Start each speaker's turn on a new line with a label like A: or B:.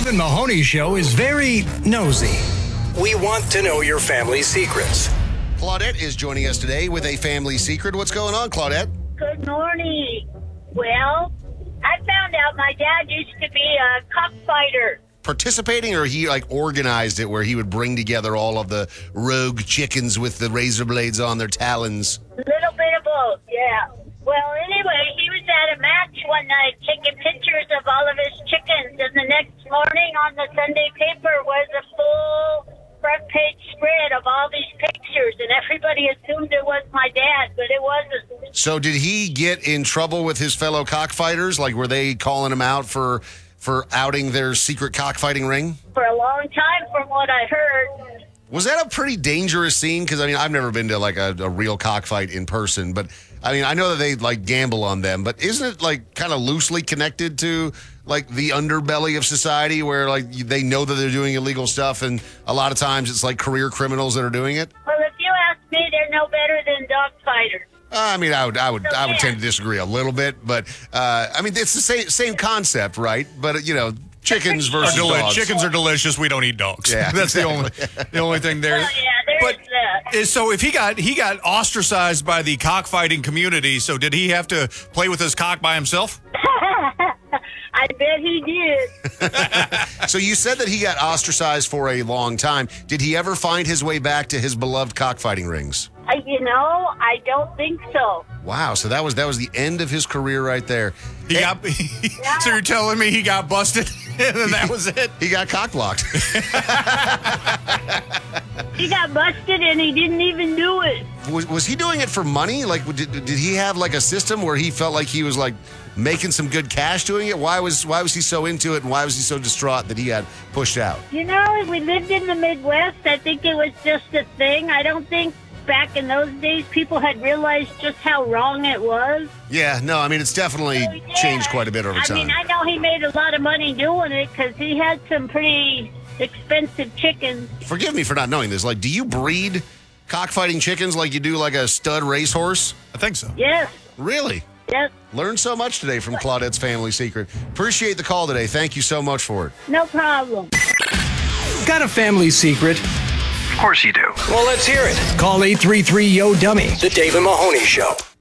A: Dave and Mahoney Show is very nosy. We want to know your family secrets.
B: Claudette is joining us today with a family secret. What's going on, Claudette?
C: Good morning. Well, I found out my dad used to be a cockfighter.
B: Participating, or he organized it where he would bring together all of the rogue chickens with the razor blades on their talons?
C: A little bit of both, yeah. Well, anyway, he was at a match one night taking pictures of all of his chickens, and the next morning on the Sunday paper was a full front page spread of all these pictures, and everybody assumed it was my dad, but it wasn't.
B: So did he get in trouble with his fellow cockfighters? Were they calling him out for outing their secret cockfighting ring?
C: For a long time, from what I heard.
B: Was that a pretty dangerous scene? Because, I've never been to, a real cockfight in person, but, I know that they, gamble on them, but isn't it, kind of loosely connected to, the underbelly of society where, they know that they're doing illegal stuff, and a lot of times it's, career criminals that are doing it?
C: Well, if you ask me, they're no better than dog fighters.
B: I would tend to disagree a little bit, but it's the same concept, right? But chickens versus dogs.
D: Chickens are delicious. We don't eat dogs.
B: Yeah,
D: that's
B: exactly.
D: the only thing there.
C: Well, yeah, there is that.
D: So if he got ostracized by the cockfighting community, so did he have to play with his cock by himself?
C: I bet he did.
B: So you said that he got ostracized for a long time. Did he ever find his way back to his beloved cockfighting rings?
C: I don't think so.
B: Wow, so that was the end of his career right there.
D: So you're telling me he got busted and then that was it?
B: He got cock-blocked.
C: He got busted and he didn't even do it.
B: Was he doing it for money? Did he have a system where he felt like he was making some good cash doing it? Why was he so into it, and why was he so distraught that he got pushed out?
C: We lived in the Midwest. I think it was just a thing. I don't think back in those days people had realized just how wrong it was.
B: Yeah, no, it's definitely changed quite a bit over time.
C: I know he made a lot of money doing it because he had some pretty expensive chickens.
B: Forgive me for not knowing this. Do you breed cockfighting chickens like you do a stud racehorse?
D: I think so.
C: Yes.
B: Really?
C: Yes.
B: Learned so much today from Claudette's family secret. Appreciate the call today. Thank you so much for it.
C: No problem.
A: Got a family secret?
E: Of course you do.
A: Well, let's hear it. Call 833-YO-DUMMY. The Dave and Mahoney Show.